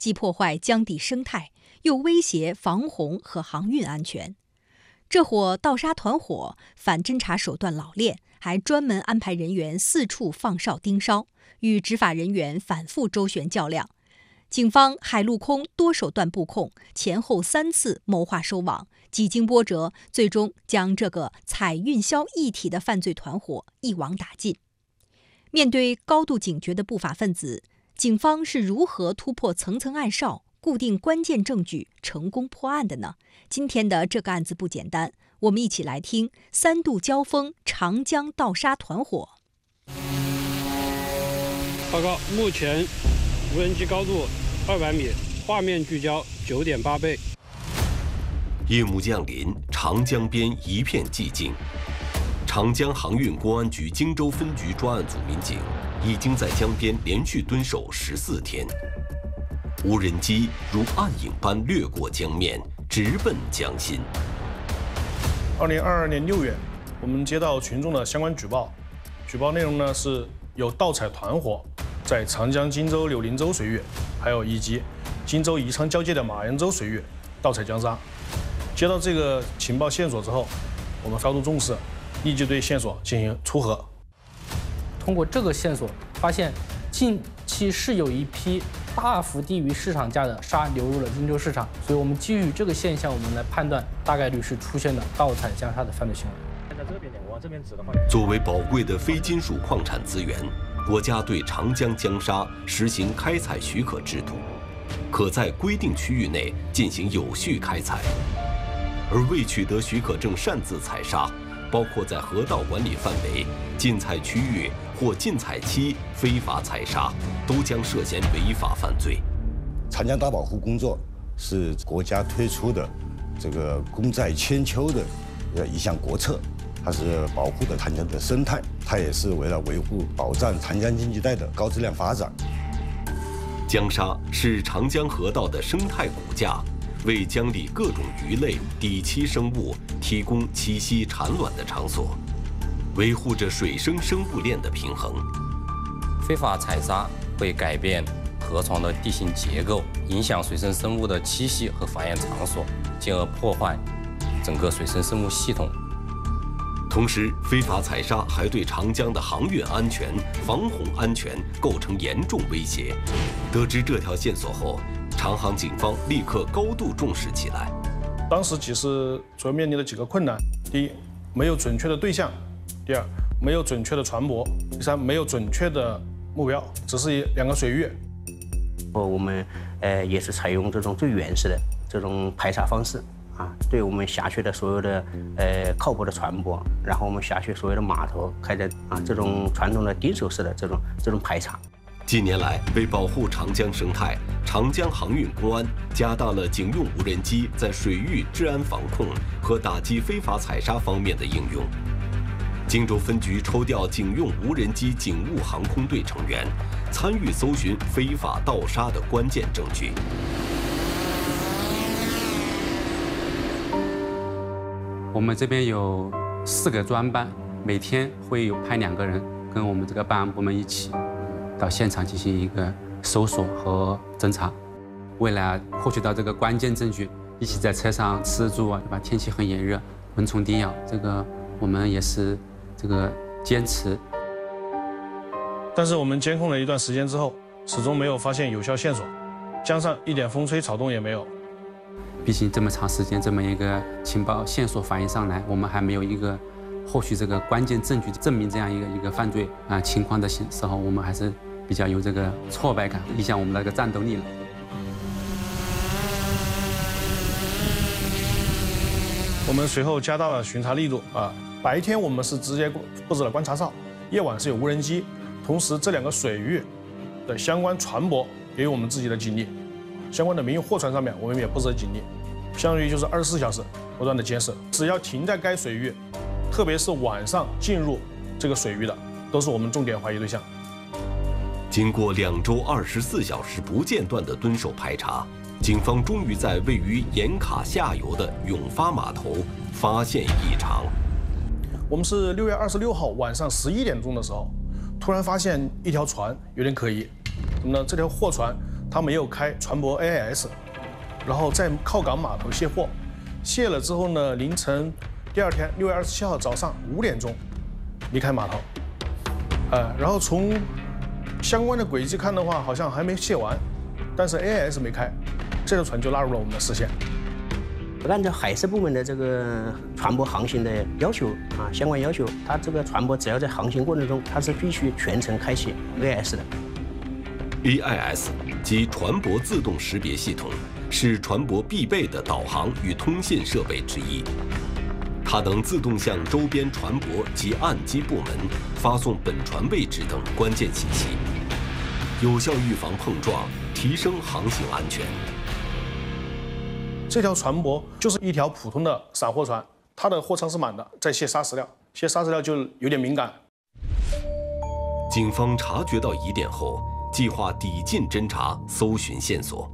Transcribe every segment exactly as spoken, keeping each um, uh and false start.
既破坏江底生态，又威胁防洪和航运安全。这伙盗沙团伙反侦查手段老练，还专门安排人员四处放哨盯梢，与执法人员反复周旋较量。警方海陆空多手段布控，前后三次谋划收网，几经波折，最终将这个采运销一体的犯罪团伙一网打尽。面对高度警觉的不法分子，警方是如何突破层层暗哨，固定关键证据，成功破案的呢？今天的这个案子不简单，我们一起来听三度交锋长江盗沙团伙。 报告，目前无人机高度二百米，画面聚焦九点八倍。 夜幕降临，长江边一片寂静。长江航运公安局荆州分局专案组民警已经在江边连续蹲守十四天，无人机如暗影般掠过江面，直奔江心。 二零二二年六月，我们接到群众的相关举报，举报内容呢是有盗采团伙在长江荆州柳林洲水域，还有以及荆州宜昌交界的马鞍洲水域盗采江沙。接到这个情报线索之后，我们高度重视，立即对线索进行撮合。 通过这个线索，发现近期是有一批大幅低于市场价的沙流入了荆州市场，所以我们基于这个现象，我们来判断大概率是出现了盗采江沙的犯罪行为。 在这边点，往这边指的话， 作为宝贵的非金属矿产资源，国家对长江江沙实行开采许可制度，可在规定区域内进行有序开采。而未取得许可证擅自采沙，包括在河道管理范围、禁采区域或禁采期非法采沙，都将涉嫌违法犯罪。 长江大保护工作是国家推出的这个功在千秋的一项国策，它是保护的长江的生态，它也是为了维护保障长江经济带的高质量发展。 江沙是长江河道的生态骨架，为江里各种鱼类、底栖生物提供栖息产卵的场所，维护着水生生物链的平衡。 非法采沙会改变河床的地形结构，影响水生生物的栖息和繁衍场所，进而破坏整个水生生物系统。 同时，非法采沙还对长江的航运安全、防洪安全构成严重威胁。得知这条线索后，长航警方立刻高度重视起来。 当时其实主要面临的几个困难：第一，没有准确的对象；第二，没有准确的船舶；第三，没有准确的目标，只是一两个水域。 我们呃也是采用这种最原始的这种排查方式啊，对我们辖区的所有的呃靠谱的船舶，然后我们辖区所有的码头开展啊这种传统的盯守式的这种这种排查。 近年来，为保护长江生态，长江航运公安加大了警用无人机在水域治安防控和打击非法采沙方面的应用。荆州分局抽调警用无人机警务航空队成员，参与搜寻非法盗沙的关键证据。 我们这边有四个专班，每天会有派两个人跟我们这个办案部门一起到现场进行一个搜索和侦查。为了获取到这个关键证据，一起在车上吃住啊，对吧？天气很炎热，蚊虫叮咬，这个我们也是这个坚持。 但是我们监控了一段时间之后，始终没有发现有效线索，江上一点风吹草动也没有。 毕竟这么长时间，这么一个情报线索反映上来，我们还没有一个后续这个关键证据证明这样一个一个犯罪啊情况的时候，我们还是比较有这个挫败感，影响我们的这个战斗力了。 我们随后加大了巡查力度啊，白天我们是直接布置了观察哨，夜晚是有无人机，同时这两个水域的相关船舶也有我们自己的警力，相关的民用货船上面我们也布置了警力，相当于就是二十四小时不断的监视，只要停在该水域，特别是晚上进入这个水域的，都是我们重点怀疑对象。 经过两周二十四小时不间断的蹲守排查，警方终于在位于盐卡下游的永发码头发现异常。 我们是六月二十六号晚上十一点钟的时候，突然发现一条船有点可疑。那么呢，这条货船他没有开船舶 A I S， 然后在靠港码头卸货，卸了之后呢，凌晨第二天六月二十七号早上五点钟离开码头，呃，然后从相关的轨迹看的话，好像还没卸完，但是 A I S 没开，这条船就纳入了我们的视线。 按照海事部门的这个船舶航行的要求啊，相关要求，它这个船舶只要在航行过程中，它是必须全程开启 A I S 的。 A I S 即船舶自动识别系统，是船舶必备的导航与通信设备之一。它能自动向周边船舶及岸基部门发送本船位置等关键信息，有效预防碰撞，提升航行安全。 这条船舶就是一条普通的散货船，它的货舱是满的，在卸砂石料，卸砂石料就有点敏感。 警方察觉到疑点后，计划抵近侦查，搜寻线索。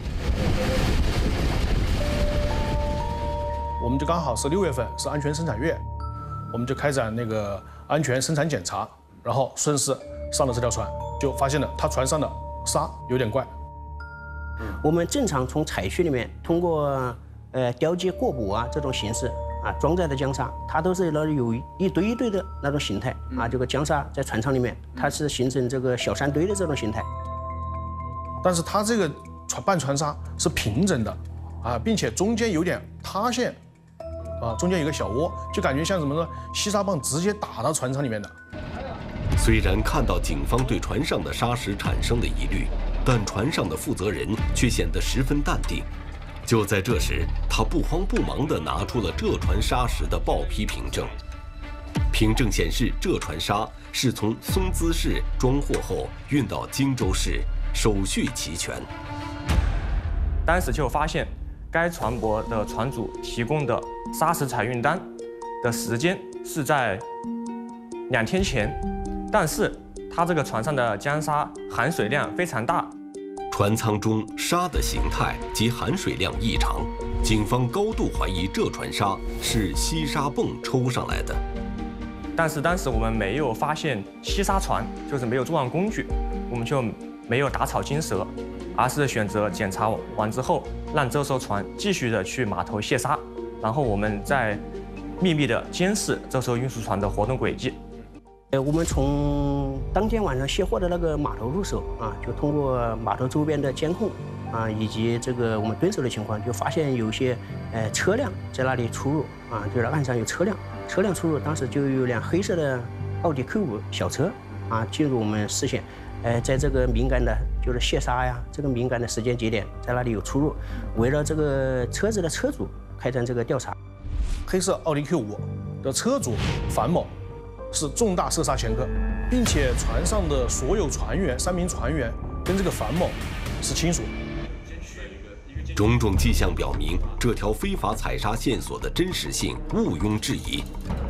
我们就刚好是六月份，是安全生产月，我们就开展那个安全生产检查，然后顺势上了这条船，就发现了它船上的沙有点怪。 我们正常从采区里面通过呃雕接过补啊这种形式啊装载的浆沙，它都是那有一堆一堆的那种形态啊。这个浆沙在船舱里面，它是形成这个小山堆的这种形态。 但是它这个船半船沙是平整的啊，并且中间有点塌陷啊，中间有个小窝，就感觉像什么呢？吸沙棒直接打到船舱里面的。 虽然看到警方对船上的沙石产生的疑虑，但船上的负责人却显得十分淡定。就在这时，他不慌不忙地拿出了这船沙石的报批凭证。凭证显示，这船沙是从松滋市装货后运到荆州市，手续齐全。 当时就发现，该船舶的船主提供的砂石采运单的时间是在两天前，但是它这个船上的浆沙含水量非常大， 船舱中沙的形态及含水量异常，警方高度怀疑这船沙是吸沙泵抽上来的。 但是当时我们没有发现吸沙船，就是没有作案工具，我们就没有打草惊蛇，而是选择检查完之后，让这艘船继续的去码头卸沙，然后我们再秘密的监视这艘运输船的活动轨迹。 呃，我们从当天晚上卸货的那个码头入手啊，就通过码头周边的监控啊，以及这个我们蹲守的情况，就发现有些呃车辆在那里出入啊，就是岸上有车辆，车辆出入，当时就有辆黑色的奥迪 Q 五小车啊进入我们视线，呃，在这个敏感的就是卸沙呀这个敏感的时间节点，在那里有出入，围绕这个车子的车主开展这个调查。 黑色奥迪 Q 五的车主樊某是重大涉沙前科，并且船上的所有船员，三名船员跟这个樊某是亲属。 种种迹象表明，这条非法采砂线索的真实性毋庸置疑。